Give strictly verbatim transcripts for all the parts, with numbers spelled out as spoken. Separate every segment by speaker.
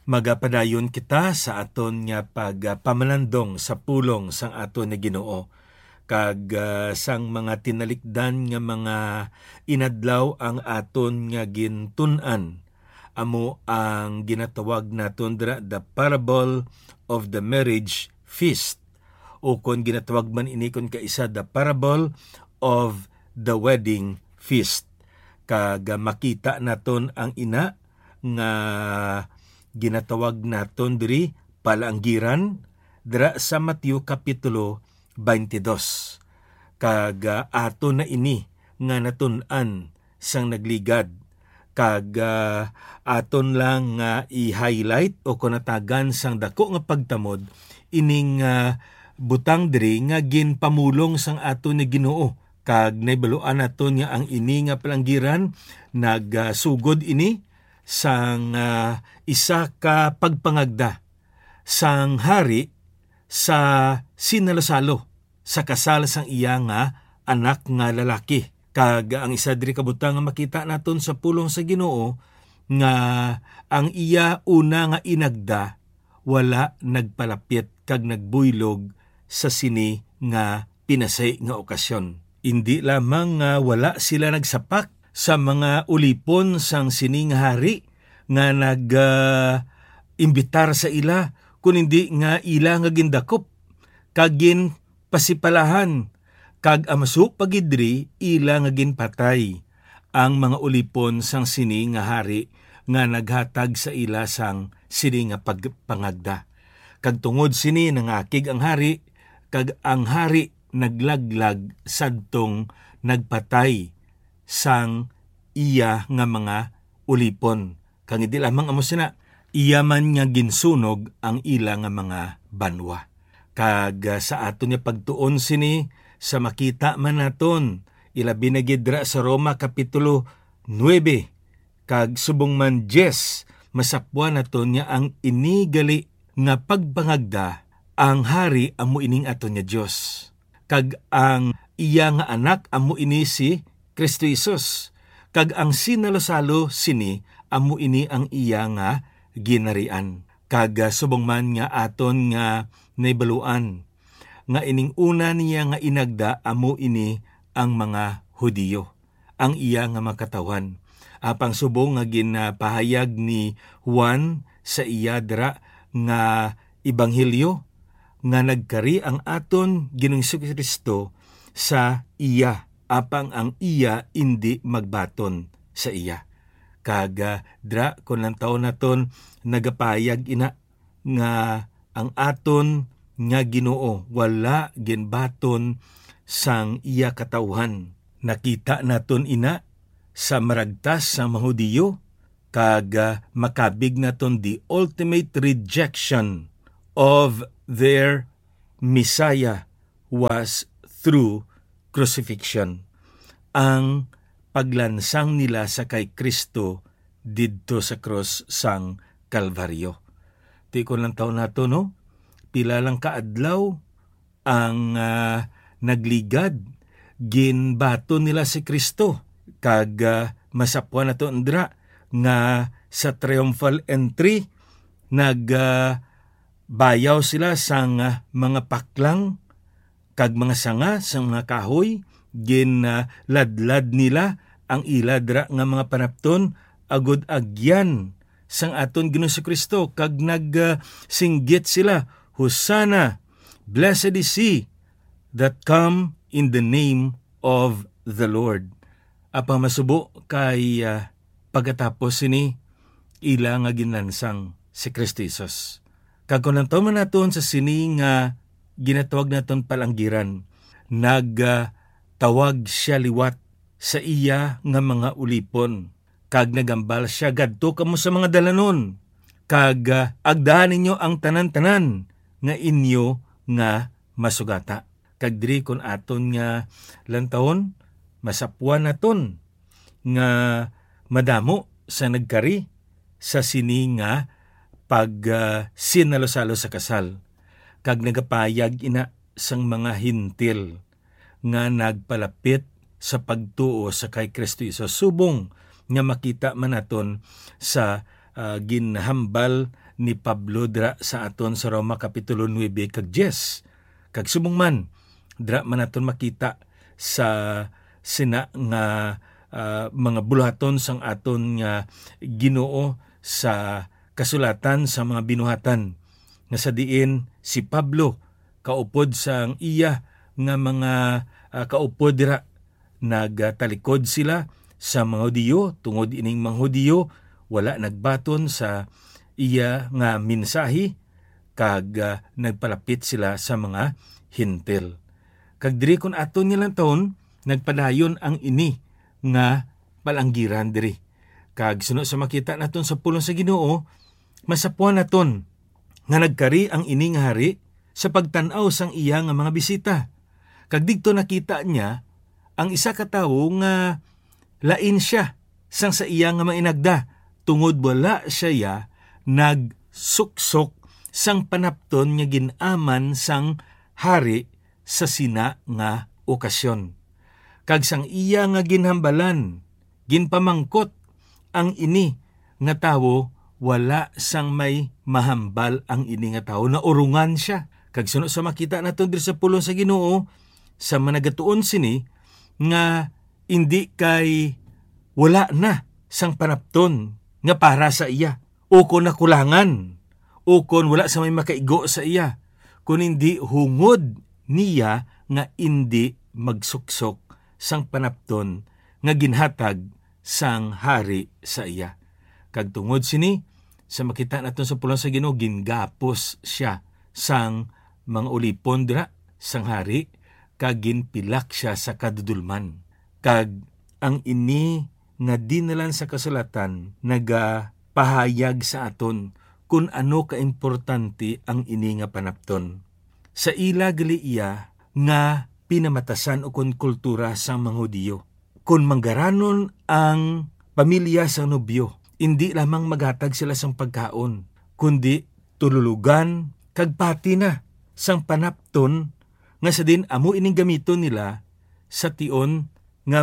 Speaker 1: Magapadayon kita sa aton nga pag uh, pamalandong sa pulong sang aton nga Ginoo kag uh, sang mga tinalikdan nga mga inadlaw ang aton nga gintun-an. Amo ang ginatawag naton dira the parable of the marriage feast, o kon ginatawag man ini kon kaisa the parable of the wedding feast. Kag uh, makita naton ang ina nga ginatawag naton diri palanggiran dira sa Mateo kapitulo twenty-two. Kag uh, ato na ini nga natun-an sang nagligad, kag uh, aton lang nga uh, i-highlight o kunatagan sang dako nga pagtamod ining uh, butang diri nga ginpamulong sang ato ni Ginoo. Kag naibaluan naton nga ang ini nga palanggiran nagsugod uh, ini sang uh, isa ka pagpangagda sang hari sa sinalasalo sa kasal sang iya nga anak nga lalaki. Kag ang isa diri kabutang nga makita naton sa pulong sa Ginoo nga ang iya una nga inagda wala nagpalapit kag nagbuylog sa sini nga pinasay nga okasyon. Hindi lamang nga wala sila nagsapak sa mga ulipon sang sining hari nga nag-imbitar uh, sa ila, kung hindi nga ila nga gindakop, kag gin pasipalahan, kag amasu pagidri ila nga ginpatay ang mga ulipon sang sining nga hari nga naghatag sa ila sang sining nga pagpangagda. Kag tungod sini nangakig ang hari, kag ang hari naglaglag sadtong nagpatay sang iya nga mga ulipon. Kang hindi lamang amo sina, iya man nga ginsunog ang ila nga mga banwa. Kag uh, sa aton nga pagtuon sini, sa makita man naton, ilabi na gidra sa Roma kapitulo nine, kag subong man Jes, masapwan naton nga ang inigali nga pagpangagda, ang hari amo ining aton nga Dios. Kag ang iya nga anak amo ini si Kristo Jesus. Kag ang sinalasalo sini amo ini ang iya nga ginarian. Kag subong man nga aton nga naibaluan nga ining una niya nga inagda amo ini ang mga Hudiyo, ang iya nga makatawan. Apang subong nga ginapahayag ni Juan sa iya dira nga ebanghelyo nga nagkari ang aton Ginoong Kristo sa iya, apang ang iya indi magbaton sa iya. Kaga dra kon lang taon naton nagapayag ina nga ang aton nga Ginoo wala ginbaton sang iya katawhan. Nakita naton ina sa maragtas sa mga Hudiyo, kaga makabig naton the ultimate rejection of their Messiah was through crucifixion. Ang paglansang nila sa kay Kristo didto sa cross sang Kalbaryo. Ti ko lang taon nato, no? Pila lang kaadlaw ang uh, nagligad, ginbato nila si Kristo. Kag uh, masapwan nato andra nga sa triumphal entry, nag uh, bayaw sila sang uh, mga paklang kag mga sanga sang mga kahoy, gin uh, ladlad nila ang ila dra nga mga panapton agud agyan sang aton Ginoong Kristo, kag nagsinggit uh, sila, Hosanna, blessed is he that come in the name of the Lord. Apa masubo kay uh, pagkatapos sini ila nga ginlansang si Kristo Jesus. Kag kung lang man naton sa sini nga ginatawag naton palanggiran, nagtawag uh, siya liwat sa iya nga mga ulipon, kag nagambal siya gadto kamo sa mga dalanon, kag uh, agdahan ninyo ang tanan-tanan nga inyo nga masugata. Kag diri kon aton nga lantawon, masapwan naton nga madamo sa nagkari sa sini nga pag uh, sinalo-salo sa kasal, kag nagapayag ina sang mga hintil nga nagpalapit sa pagtuo sa kay Kristo Isus. Subong nga makita man naton sa uh, ginhambal ni Pablo dra sa aton sa Roma Kapitulo nine kag ten. Kag subong man, dra man aton makita sa sina nga uh, mga buluhaton sang aton nga Ginoo sa kasulatan sa mga binuhatan. Nga sa diin si Pablo kaupod sang iya nga mga uh, kaupod dira nagtalikod sila sa mga Hudiyo, tungod ining mga Hudiyo wala nagbaton sa iya nga mensahe kag uh, nagpalapit sila sa mga Hintil. Kag diri kun aton nilang taon nagpadayon ang ini nga palanggiran diri. Kag sunod sa makita naton sa pulong sa Ginoo, masapuan naton nga nagkari ang ini nga hari sa pagtan-aw sang iya nga mga bisita. Kag didto nakita niya ang isa ka tawo nga lain siya sang sa iya nga mainagda, tungod wala siya ya nagsuksok sang panapton nga ginaman sang hari sa sina nga okasyon. Kag sang iya nga ginhambalan, ginpamangkot ang ini nga tawo, wala sang may mahambal ang ini nga tawo, na urungan siya. Kag sunod sa makita naton diri sa pulong sa Ginoo, sa managatuon sini nga hindi kay wala na sang panapton nga para sa iya, o kon nakulangan, o kon wala sa may makaigo sa iya, kun hindi hungod niya nga hindi magsuksok sang panapton nga ginhatag sang hari sa iya. Kag tungod sini, sa makita naton sa pulong sa Ginoo, gingapos siya sang mga ulipon dira sang hari, kag ginpilak siya sa kadudulman. Kag ang ini nga dinalan sa kasulatan nagapahayag sa aton kung ano kaimportante ang ini nga panapton. Sa ila gali iya nga pinamatasan o kun kultura sa mga Hudiyo. Kung manggaranon ang pamilya sa nobyo, hindi lamang maghatag sila sang pagkaon, kundi tululugan kag pati na sang panapton nga sa din amo ining gamiton nila sa tion nga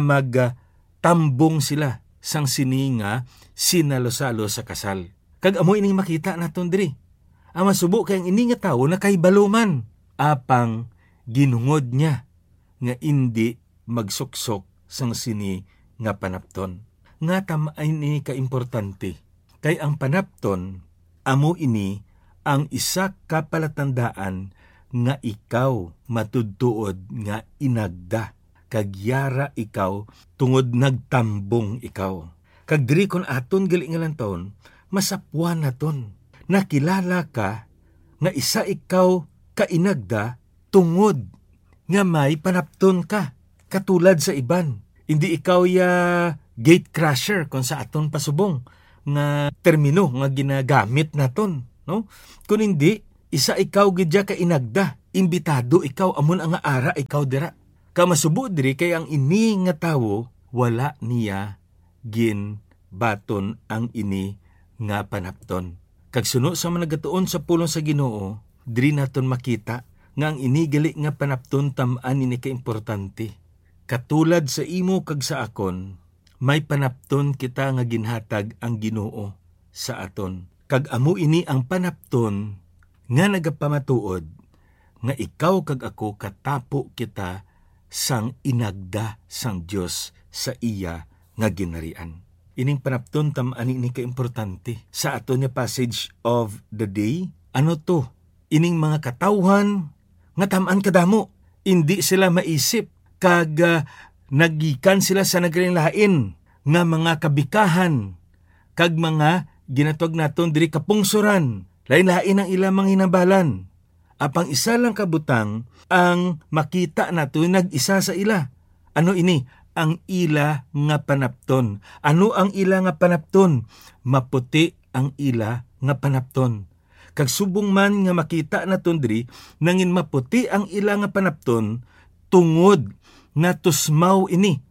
Speaker 1: magtambong sila sang sini nga sinalo-salo sa kasal. Kag amo ining makita naton diri. Ang masubo kay ang ini nga tawo na kay baluman, apang ginungod niya nga hindi magsuksok sang sini nga panapton. Nga tamay ni kaimportante, kay ang panapton amo ini ang isa ka palatandaan nga ikaw matudtuod nga inagda, kag yara ikaw tungod nagtambong ikaw. Kag diri kon aton gali nga lantaon, masapuan naton, nakilala ka nga isa ikaw kainagda tungod nga may panapton ka, katulad sa iban. Hindi ikaw ya gate crasher kung sa aton pasubong nga termino nga ginagamit naton, no? Kung hindi, isa ikaw gidya ka inagda, imbitado ikaw, amon ang ara ikaw dira. Kamasubo diri kay ang ini nga tawo, wala niya gin baton ang ini nga panapton. Kag suno sa managatuon sa pulong sa Ginoo, diri naton makita nga ang ini gali nga panapton tam-an ini kaimportante. Katulad sa imo kag sa akon, may panapton kita nga ginhatag ang Ginoo sa aton. Kag amo ini ang panapton nga nagapamatuod nga ikaw kag ako katapo kita sang inagda sang Dios sa iya nga ginarian. Ining panapton tam-an ini kaimportante sa aton nga passage of the day. Ano to? Ining mga katawhan nga tam-an kadamo, hindi sila maisip kag uh, nagikan sila sa naglain nga mga kabikahan kag mga ginatawag naton diri kapungsuran. Lain-lain ang ilang mga hinabalan. Apang isa lang kabutang ang makita nato nag-isa sa ila. Ano ini? Ang ila nga panapton. Ano ang ila nga panapton? Maputi ang ila nga panapton. Kag subong man nga makita naton diri nangin maputi ang ila nga panapton tungod nga tusmaw ini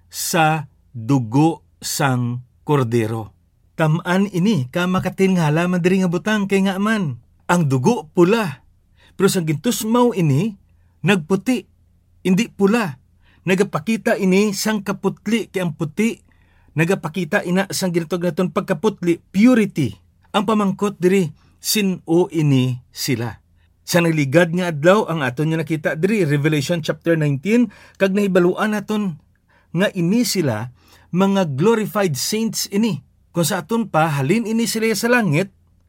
Speaker 1: sa dugo sang kordero. Tam-an ini ka makatingala man diri nga butang kay nga man ang dugo pula, pero sang gintusmaw ini nagputi, hindi pula. Nagapakita ini sang kaputli, kay ang puti nagapakita ina sang ginatawag naton pagkaputli, purity. Ang pamangkot diri Sin-o ini sila. Sa naligad nga adlaw ang aton nga nakita diri Revelation chapter nineteen, kag nahibaluan naton nga ini sila mga glorified saints ini. Kung sa aton pa halin ini sila sa langit,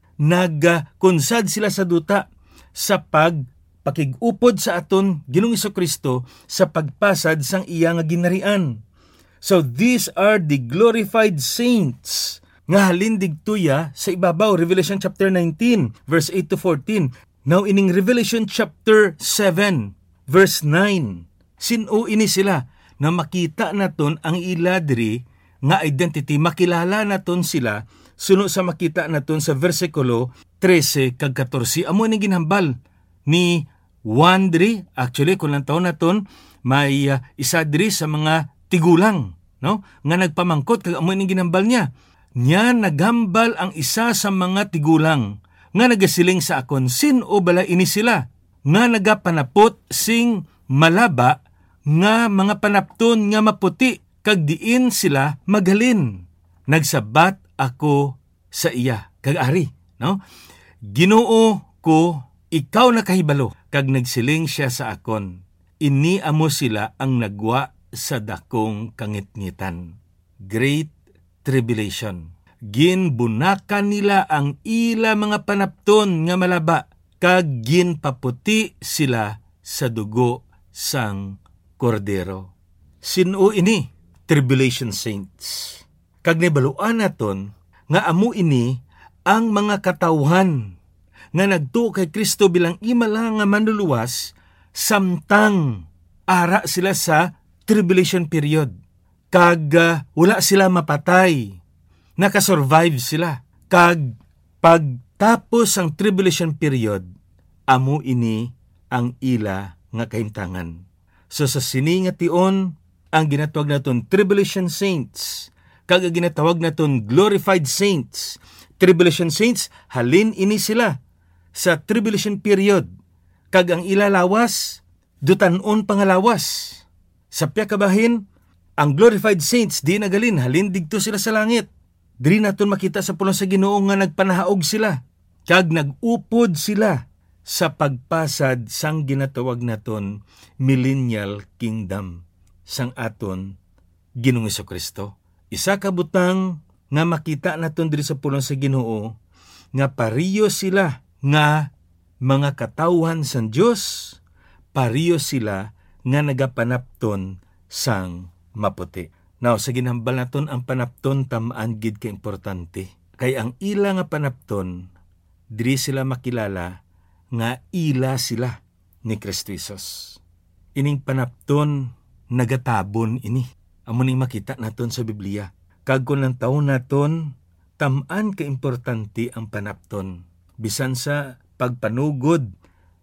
Speaker 1: nagkunsad sila sa duta sa pag pakig-upod sa aton Ginoong Jesucristo sa pagpasad sang iya nga ginarian. So these are the glorified saints nga halin digtuya sa ibabaw. Revelation chapter nineteen verse eight to fourteen. Now ining Revelation chapter seven verse nine. Sin-o ini sila na makita naton ang ila diri nga identity, makilala naton sila suno sa makita naton sa versikulo thirteen kag fourteen. Amo ni ginhambal ni Juan diri, actually kung lang taon naton may uh, isa diri sa mga tigulang, no? Nga nagpamangkot kag amo ni ginhambal niya. Nya naghambal ang isa sa mga tigulang nga nagasiling sa akon, sin-o bala ini sila nga nagapanapot sing malaba nga mga panapton nga maputi kag diin sila maghalin. Nagsabat ako sa iya kag ari, no? Ginoo ko, ikaw nakahibalo, kag nagsiling siya sa akon, ini amo sila ang nagwa sa dakong kangitngitan, Great Tribulation. Ginbunakan nila ang ila mga panapton nga malaba, kag ginpaputi sila sa dugo sang kordero. Sin-o ini? Tribulation saints. Kag nibaluan naton nga amo ini ang mga katawhan nga nagtuo kay Kristo bilang imala nga manluluwas samtang ara sila sa tribulation period. Kag uh, wala sila mapatay. Nakasurvive sila. Kag pagtapos ang tribulation period, amo ini ang ila nga kahimtangan. So sa sini nga tion, ang ginatawag naton tribulation saints, kag ang ginatawag naton glorified saints. Tribulation saints, halin ini sila sa tribulation period. Kag ang ila lawas, dutanon pangalawas. Sa piya kabahin, ang glorified saints di nagalin, halin digto sila sa langit. Diri naton makita sa pulong sa Ginoo nga nagpanahaog sila, kag nag-upod sila sa pagpasad sang ginatawag naton millennial kingdom sang aton Ginoong Jesucristo. Isa ka butang nga makita naton diri sa pulong sa Ginoo nga pariyo sila nga mga katawhan sang Dios, pariyo sila nga nagapanapton sang maputi. Now, sa ginhambal naton ang panapton tamaan gid ka importante. Kay ang ila nga panapton, diri sila makilala nga ila sila ni Kristo Jesus. Ining panapton nagatabon ini. Amo ning makita naton sa Biblia. Kag kun ang taon naton, tamaan ka importante ang panapton. Bisan sa pagpanugod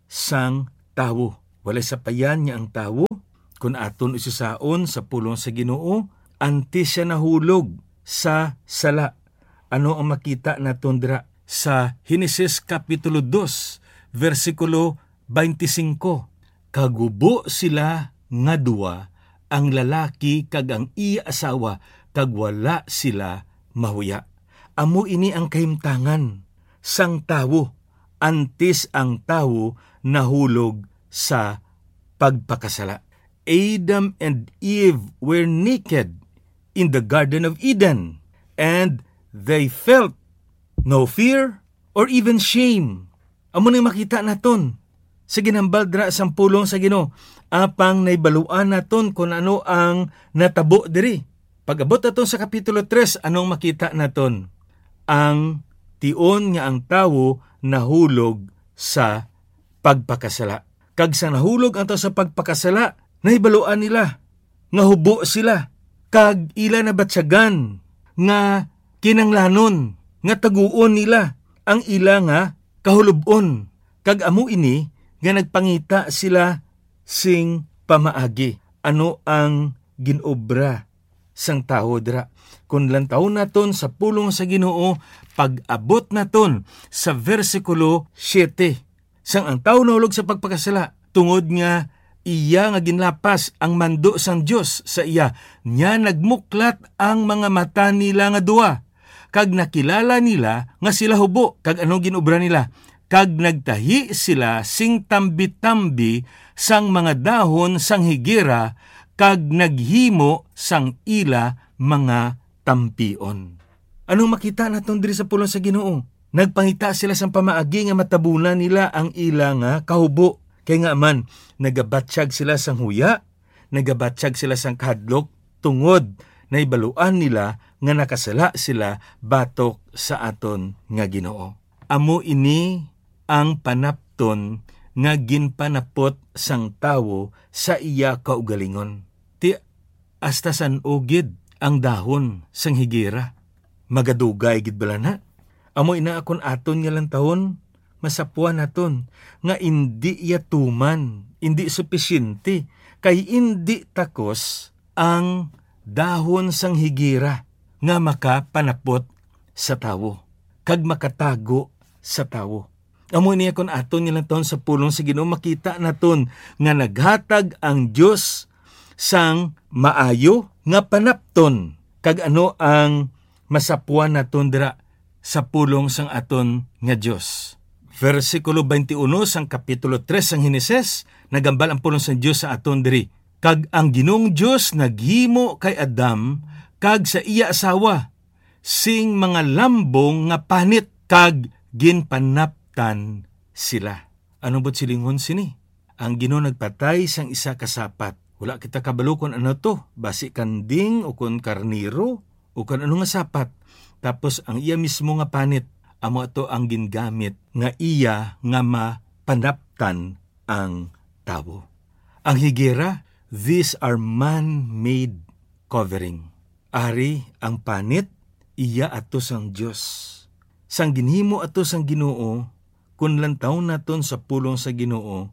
Speaker 1: sang tawo. Walay sapayan niya ang tawo. Kung aton isusaon sa pulong sa Ginoo, antes siya nahulog sa sala. Ano ang makita naton dira sa Henesis Kapitulo two, versikulo twenty-five. Kagubo sila nga duwa, ang lalaki kag ang iya asawa, kag wala sila mahuya. Amo ini ang kahimtangan sang tawo, antes ang tawo nahulog sa pagpakasala. Adam and Eve were naked in the Garden of Eden, and they felt no fear or even shame. Amo nang makita naton sa ginhambal dira sang pulong sa Ginoo, apang naibaluan naton kung ano ang natabo diri. Pag-abot naton sa kapitulo three, anong makita naton? Ang tion nga ang tawo nahulog sa pagpakasala. Kag sa nahulog ang tawo sa pagpakasala, nahibaluan nila nga hubo sila, kag ila na batsagan nga kinanglanon, nga taguon nila ang ila nga kahulubon. Kag amo ini nga nagpangita sila sing pamaagi. Ano ang ginobra sang tawo dira? Kung lang taon naton sa pulong sa Ginoo, pag-abot naton sa versikulo seven, sang ang tawo nahulog sa pagpakasala, tungod nga iya nga ginlapas ang mando sang Dios sa iya, nya nagmuklat ang mga mata nila nga duwa, kag nakilala nila nga sila hubo, kag anong ginubra nila, kag nagtahi sila sing tambi-tambi sang mga dahon sang higera, kag naghimo sang ila mga tampion. Anong makita naton diri sa pulong sa Ginoo? Nagpangita sila sang pamaagi nga matabunan nila ang ila nga kahubo. Kay nga man, nagabatsyag sila sang huya, nagabatsyag sila sang kahadlok, tungod na ibaluan nila nga nakasala sila batok sa aton nga Ginoo. Amo ini ang panapton nga ginpanapot sang tawo sa iya kaugalingon. Ti hasta san ugid ang dahon sang higera. Magadugay gid bala na. Amo ina akon aton nga lang taon, masapuan naton nga indi yatuman, indi supisyente, kay indi takos ang dahon sang higera nga makapanapot sa tawo, kag makatago sa tawo. Amo niya kon aton nga lang taon sa pulong sa Ginoo, makita naton nga naghatag ang Dios sang maayo nga panapton, kag ano ang masapuan naton dira sa pulong sang aton nga Dios. Versikulo twenty-one sang kapitulo three sang Heneses, nagambal ang pulong sang Dios sa aton diri. Kag ang Ginoong Dios naghimo kay Adam kag sa iya asawa sing mga lambong nga panit, kag ginpanaptan sila. Ano bot silingon sini? Ang Ginoo nagpatay sang isa kasapat. Wala kita kabalo kung ano to, basi kanding o kun karniro o kun ano nga sapat. Tapos ang iya mismo nga panit, amo ato ang gingamit nga iya nga mapanaptan ang tawo. Ang higera, these are man-made covering. Ari ang panit, iya ato sang Dios. Sang ginhimo ato sang Ginoo, kun lantaw naton sa pulong sa Ginoo,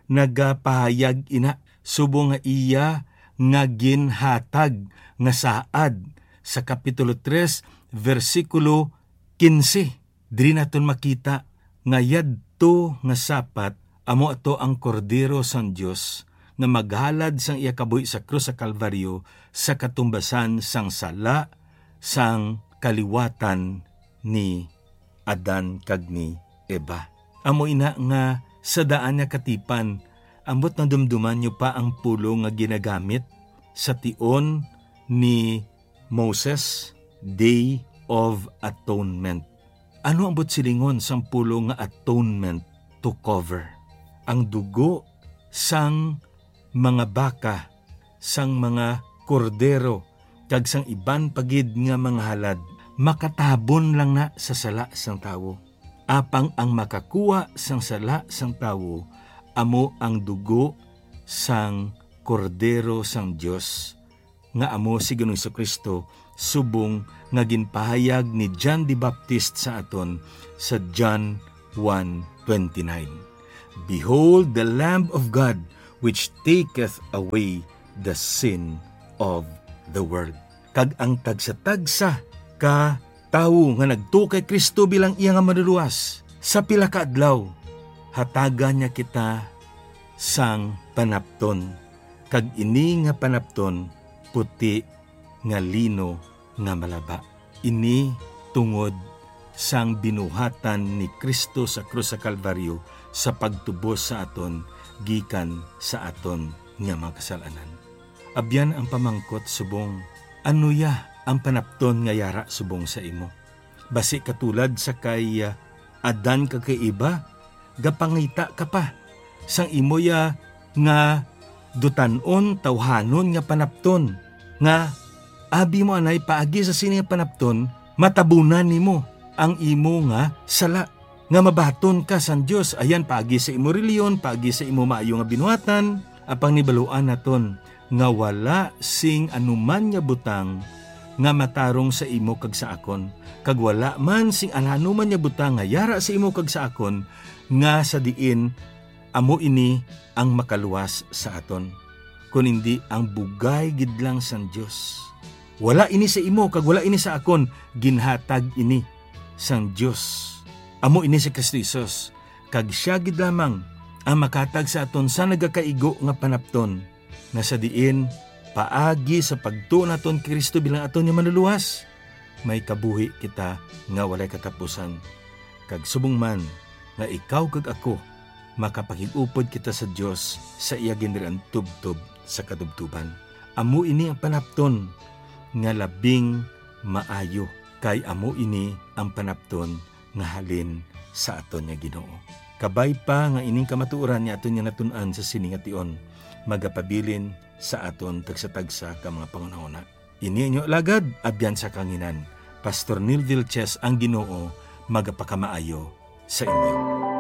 Speaker 1: nagapahayag ina, subo nga iya nga ginhatag nga saad sa kapitulo three, versikulo fifteen. Diri naton makita nga yadto nga sapat, amo ato ang kordero sang Dios nga maghalad sang iya kabuhi sa krus sa Kalbaryo sa katumbasan sang sala sang kaliwatan ni Adan kag ni Eva. Amo ina nga sa daan nga katipan, ambot na dumduman nyo pa ang pulong nga ginagamit sa tion ni Moses, Day of Atonement. Ano ang bot silingon sang pulong nga atonement? To cover. Ang dugo sang mga baka, sang mga kordero, kag sang iban pagid nga mga halad, makatabon lang na sa sala sang tawo. Apang ang makakuha sang sala sang tawo, amo ang dugo sang kordero sang Dios, nga amo si Ginoong Jesucristo, subong nga ginpahayag ni John the Baptist sa aton sa John one twenty-nine. Behold the Lamb of God, which taketh away the sin of the world. Kag ang tagsa-tagsa ka tawo nga nagtukay Kristo bilang iya nga manluluwas, sa pila ka adlaw, hatagan niya kita sang panapton. Kag ini nga panapton, puti nga lino nga malaba. Ini tungod sang binuhatan ni Kristo sa krus sa Kalbaryo sa pagtubos sa aton gikan sa aton nga mga kasalanan. Abyan ang pamangkot subong, ano ya ang panapton nga yara subong sa imo? Basi katulad sa kay uh, Adan kakaiba, gapangita ka pa sang imo ya nga dutanon tawhanon nga panapton, nga abi mo anay paagi sa sini nga panapton, matabunan nimo ang imo nga sala, nga mabaton ka sa Dios. Ayan, paagi sa imo reliyon, paagi sa imo maayo nga binuhatan, apang nibaluan naton nga wala sing anuman nga butang nga matarong sa imo kag sa akon, kag wala man sing anuman nga butang nga yara sa imo kag sa akon, nga sa diin amo ini ang makaluwas sa aton, kun hindi ang bugay gid lang sang Dios. Wala ini sa imo kag wala ini sa akon, ginhatag ini sang Dios. Amo ini si Kristo Jesus, kag siya gid lamang ang makatag sa aton sa nagakaigo nga panapton, na sa diin paagi sa pagtuo naton Kristo bilang aton nga manluluwas, may kabuhi kita nga walay katapusan. Kag subong man nga ikaw kag ako makapakig-upod kita sa Dios sa iya ginrian tubtob sa kadubtuban. Amo ini ang panapton nga labing maayo, kay amo ini ang panapton nga halin sa aton nga Ginoo. Kabay pa nga ining kamatuoran ni aton nga natun-an sa siningation, magapabilin sa aton tagsa-tagsa ka mga pangunahuna. Ini inyo lagad abyan sa kanginan. Pastor Neil Vilches ang Ginoo magapakamaayo sa inyo.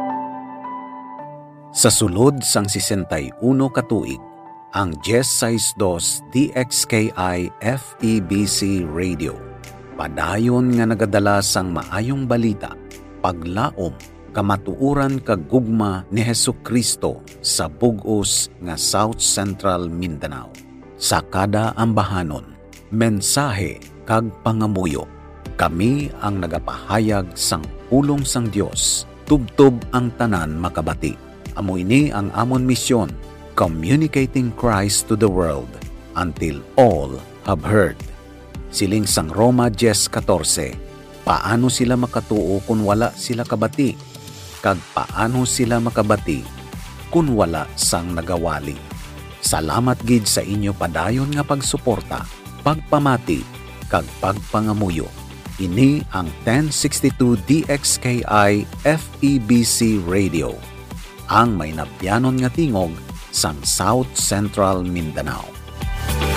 Speaker 2: Sa sulod sang sesentay uno ka tuig, ang Jess Saisdos D X K I F E B C Radio padayon nga nagadala sang maayong balita, paglaom, kamatuuran kag gugma ni Hesukristo sa bug-os nga South Central Mindanao. Sa kada ambahanon, mensahe kag pangamuyo, kami ang nagapahayag sang pulong sang Dios, tubtob ang tanan makabati. Amo ini ang amon misyon, communicating Christ to the world until all have heard. Siling sang Roma ten fourteen, paano sila makatuo kung wala sila kabati? Kag paano sila makabati kung wala sang nagawali? Salamat gid sa inyo padayon nga pagsuporta, pagpamati, kag pagpangamuyo. Ini ang ten sixty-two D X K I F E B C Radio, ang may napyanon nga tingog sang South Central Mindanao.